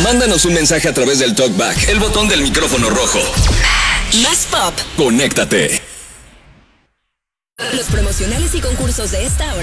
Mándanos un mensaje a través del TalkBack, el botón del micrófono rojo. Más pop. Conéctate. Los promocionales y concursos de esta hora